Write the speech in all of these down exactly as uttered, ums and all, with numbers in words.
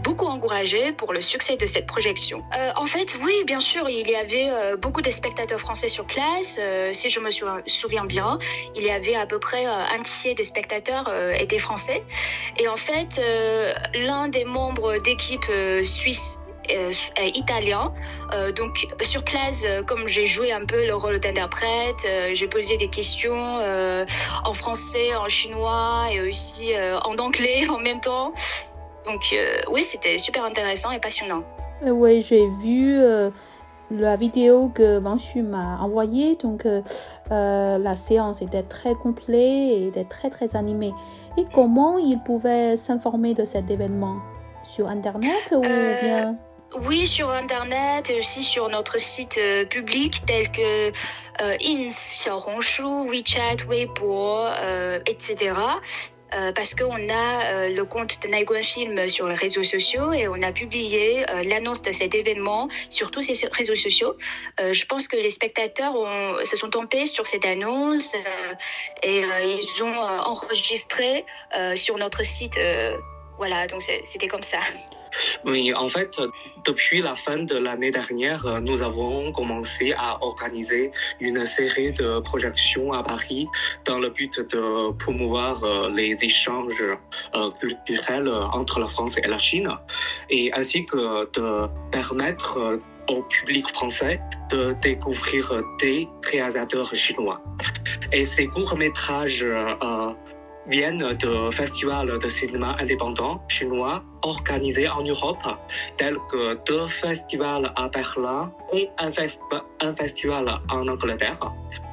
beaucoup encouragé pour le succès de cette projection. Euh, en fait, oui, bien sûr, il y avait euh, beaucoup de spectateurs français sur place. Euh, si je me sou- souviens bien, il y avait à peu près euh, un tiers de spectateurs euh, étaient français. Et en fait, euh, l'un des membres d'équipe euh, suisse Euh, italien. Euh, donc sur place, euh, comme j'ai joué un peu le rôle d'interprète, euh, j'ai posé des questions euh, en français, en chinois et aussi euh, en anglais en même temps. Donc euh, oui, c'était super intéressant et passionnant. Euh, oui, j'ai vu euh, la vidéo que Vanshu m'a envoyée. Donc euh, euh, la séance était très complète et était très très animée. Et comment il pouvait s'informer de cet événement? Sur Internet ou Euh, bien Oui, sur Internet et aussi sur notre site euh, public tel que euh, Ins, Xiaohongshu, WeChat, Weibo, euh, et cetera. Euh, parce qu'on a euh, le compte de Naiguan Film sur les réseaux sociaux et on a publié euh, l'annonce de cet événement sur tous ces réseaux sociaux. Euh, je pense que les spectateurs ont, se sont tombés sur cette annonce euh, et euh, ils ont euh, enregistré euh, sur notre site. Euh, voilà, donc c'est, c'était comme ça. Oui, en fait, depuis la fin de l'année dernière, nous avons commencé à organiser une série de projections à Paris dans le but de promouvoir les échanges culturels entre la France et la Chine, et ainsi que de permettre au public français de découvrir des réalisateurs chinois. Et ces courts-métrages euh, viennent de festivals de cinéma indépendants chinois organisés en Europe, tels que deux festivals à Berlin et un, fest- un festival en Angleterre.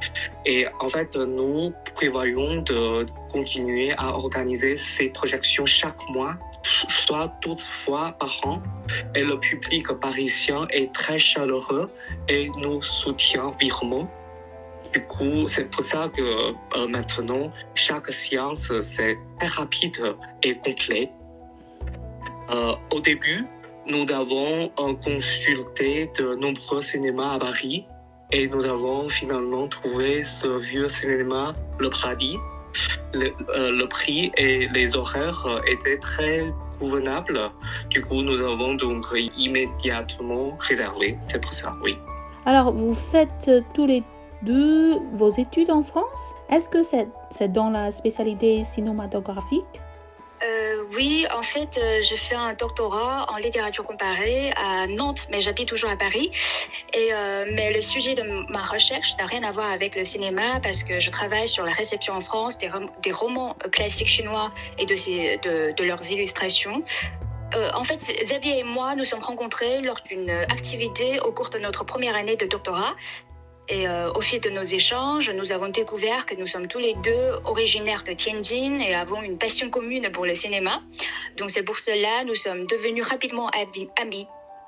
Et en fait, nous prévoyons de continuer à organiser ces projections chaque mois, soit douze fois par an. Et le public parisien est très chaleureux et nous soutient vivement. Du coup, c'est pour ça que euh, maintenant, chaque séance, c'est très rapide et complet. Euh, au début, nous avons euh, consulté de nombreux cinémas à Paris et nous avons finalement trouvé ce vieux cinéma, Le Paradis. Le, euh, le prix et les horaires étaient très convenables. Du coup, nous avons donc immédiatement réservé. C'est pour ça, oui. Alors, vous faites tous les deux vos études en France? Est-ce que c'est, c'est dans la spécialité cinématographique? Euh, oui, en fait, euh, je fais un doctorat en littérature comparée à Nantes, mais j'habite toujours à Paris. Et, euh, mais le sujet de ma recherche n'a rien à voir avec le cinéma parce que je travaille sur la réception en France des, rom- des romans classiques chinois et de, ces, de, de leurs illustrations. Euh, en fait, Xavier et moi nous sommes rencontrés lors d'une activité au cours de notre première année de doctorat. Et euh, au fil de nos échanges, nous avons découvert que nous sommes tous les deux originaires de Tianjin et avons une passion commune pour le cinéma. Donc c'est pour cela nous sommes devenus rapidement amis.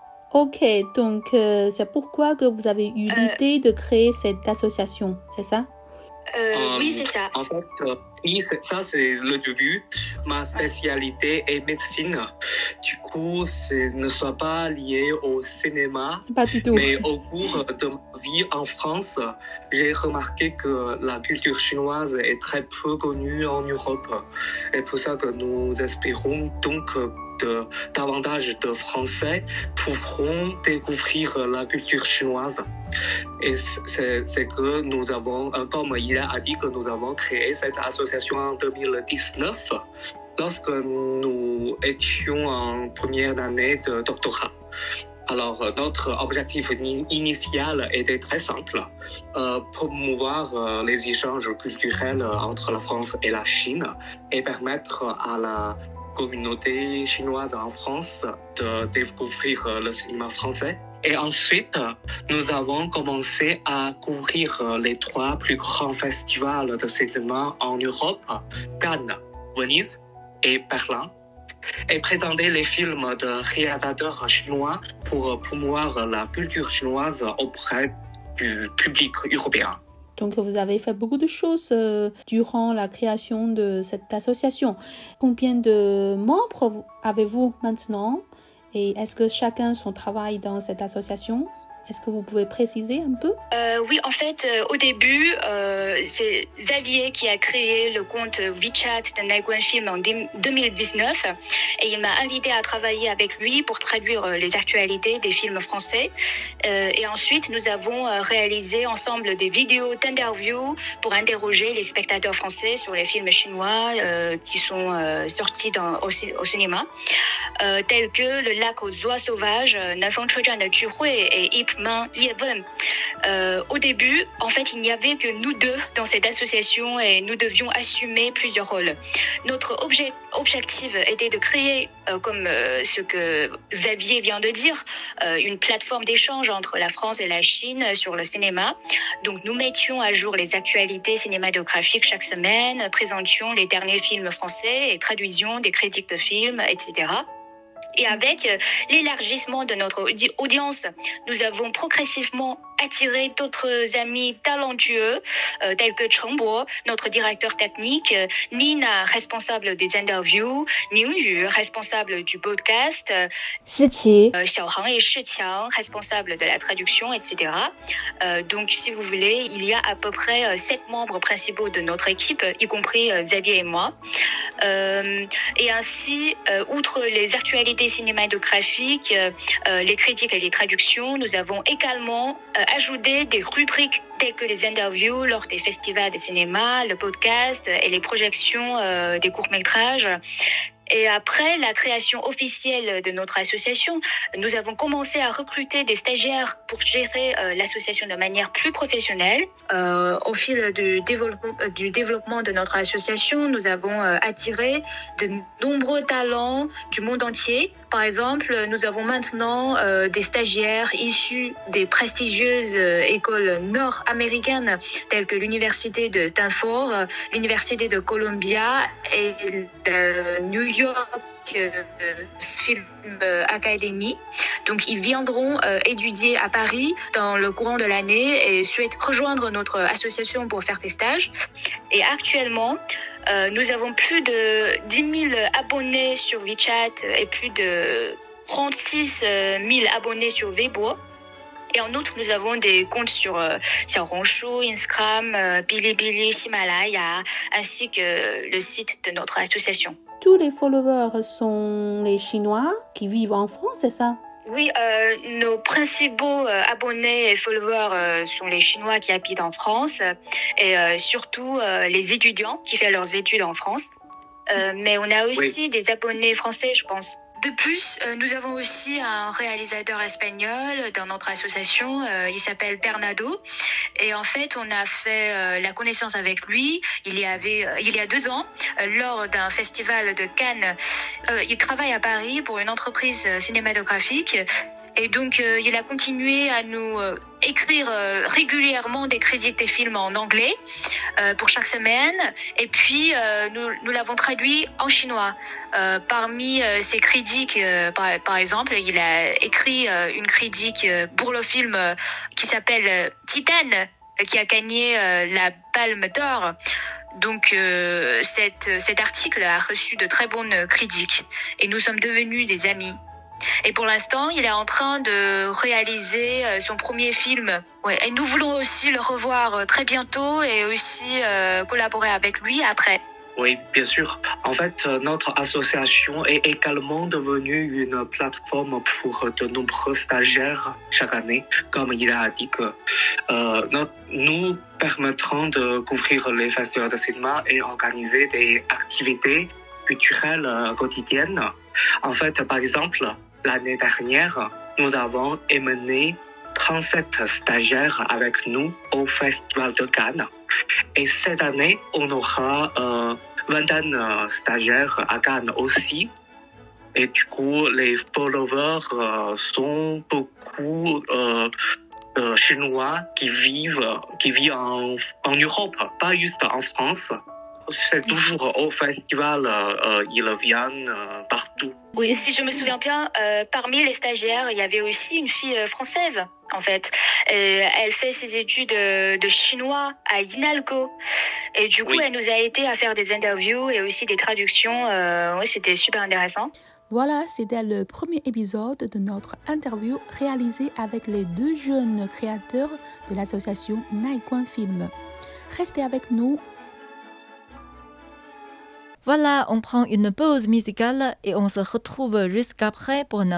Ok, donc euh, c'est pourquoi que vous avez eu l'idée euh, de créer cette association, c'est ça? euh, euh, Oui, c'est ça. En fait, euh, oui, c'est, ça c'est le début. Ma spécialité est médecine. Du coup, c'est ne soit pas lié au cinéma. Pas du tout. Mais au cours de ma vie en France, j'ai remarqué que la culture chinoise est très peu connue en Europe. Et pour ça que nous espérons donc de davantage de Français pourront découvrir la culture chinoise. Et c'est, c'est que nous avons, comme il a dit que nous avons créé cette association en deux mille dix-neuf, lorsque nous étions en première année de doctorat. Alors, notre objectif initial était très simple, euh, promouvoir euh, les échanges culturels entre la France et la Chine et permettre à la communauté chinoise en France de découvrir le cinéma français. Et ensuite, nous avons commencé à couvrir les trois plus grands festivals de cinéma en Europe, Cannes, Venise et Berlin, et présenter les films de réalisateurs chinois pour promouvoir la culture chinoise auprès du public européen. Donc, vous avez fait beaucoup de choses euh, durant la création de cette association. Combien de membres avez-vous maintenant? Et est-ce que chacun son travail dans cette association? Est-ce que vous pouvez préciser un peu? euh, Oui, en fait, euh, au début, euh, c'est Xavier qui a créé le compte WeChat de Naiguan Film en deux mille dix-neuf et il m'a invité à travailler avec lui pour traduire les actualités des films français. Euh, et ensuite, nous avons réalisé ensemble des vidéos d'interviews pour interroger les spectateurs français sur les films chinois euh, qui sont euh, sortis dans, au, au cinéma, euh, tels que Le Lac aux oies sauvages, Nanfeng Chezhan de Ju Hui et Ip Man Ye Wen. Euh, au début, en fait, il n'y avait que nous deux dans cette association et nous devions assumer plusieurs rôles. Notre obje- objectif était de créer, euh, comme euh, ce que Xavier vient de dire, euh, une plateforme d'échange entre la France et la Chine sur le cinéma. Donc, nous mettions à jour les actualités cinématographiques chaque semaine, présentions les derniers films français et traduisions des critiques de films, et cetera. Et avec l'élargissement de notre audi- audience, nous avons progressivement attiré d'autres amis talentueux, euh, tels que Cheng Bo, notre directeur technique, Nina, responsable des interviews, Ning Yu, responsable du podcast, Siqi, euh, Xiaohang et Shiqiang, responsable de la traduction, et cetera. Euh, donc, si vous voulez, il y a à peu près euh, sept membres principaux de notre équipe, y compris euh, Xavier et moi. Euh, et ainsi, euh, outre les actualités cinématographiques, euh, euh, les critiques et les traductions, nous avons également euh, ajouté des rubriques telles que les interviews lors des festivals de cinéma, le podcast et les projections euh, des courts-métrages. Et après la création officielle de notre association, nous avons commencé à recruter des stagiaires pour gérer euh, l'association de manière plus professionnelle. Euh, au fil du développement, euh, du développement de notre association, nous avons euh, attiré de nombreux talents du monde entier. Par exemple, nous avons maintenant euh, des stagiaires issus des prestigieuses euh, écoles nord-américaines telles que l'université de Stanford, euh, l'université de Columbia et le New York euh, Film Academy. Donc, ils viendront euh, étudier à Paris dans le courant de l'année et souhaitent rejoindre notre association pour faire des stages. Et actuellement, euh, nous avons plus de dix mille abonnés sur WeChat et plus de trente-six mille abonnés sur Weibo. Et en outre, nous avons des comptes sur euh, Xiaohongshu, Instagram, euh, Bilibili, Himalaya, ainsi que le site de notre association. Tous les followers sont les Chinois qui vivent en France, c'est ça? Oui, euh, nos principaux euh, abonnés et followers euh, sont les Chinois qui habitent en France et euh, surtout euh, les étudiants qui font leurs études en France. Euh, mais on a aussi oui. des abonnés français, je pense. De plus, euh, nous avons aussi un réalisateur espagnol dans notre association. Euh, il s'appelle Bernardo. Et en fait, on a fait euh, la connaissance avec lui il y avait euh, il y a deux ans euh, lors d'un festival de Cannes. Euh, il travaille à Paris pour une entreprise cinématographique. Et donc, euh, il a continué à nous euh, écrire euh, régulièrement des critiques des films en anglais euh, pour chaque semaine. Et puis, euh, nous, nous l'avons traduit en chinois. Euh, parmi euh, ces critiques, euh, par, par exemple, il a écrit euh, une critique euh, pour le film euh, qui s'appelle euh, Titan, euh, qui a gagné euh, la Palme d'Or. Donc, euh, cette, cet article a reçu de très bonnes critiques. Et nous sommes devenus des amis. Et pour l'instant, il est en train de réaliser son premier film. Ouais. Et nous voulons aussi le revoir très bientôt et aussi euh, collaborer avec lui après. Oui, bien sûr. En fait, notre association est également devenue une plateforme pour de nombreux stagiaires chaque année. Comme il a dit que euh, notre, nous permettrons de couvrir les festivals de cinéma et organiser des activités culturelles euh, quotidiennes. En fait, par exemple, l'année dernière, nous avons emmené trente-sept stagiaires avec nous au Festival de Cannes. Et cette année, on aura euh, vingt euh, stagiaires à Cannes aussi. Et du coup, les followers euh, sont beaucoup euh, euh, chinois qui vivent, qui vivent en, en Europe, pas juste en France. C'est toujours au festival, euh, ils viennent euh, partout. Oui, si je me souviens bien, euh, parmi les stagiaires, il y avait aussi une fille française, en fait. Et elle fait ses études de chinois à Inalco. Et du coup, oui. elle nous a aidé à faire des interviews et aussi des traductions. Euh, oui, c'était super intéressant. Voilà, c'était le premier épisode de notre interview réalisé avec les deux jeunes créateurs de l'association Naiguan Film. Restez avec nous. Voilà, on prend une pause musicale et on se retrouve jusqu'après pour notre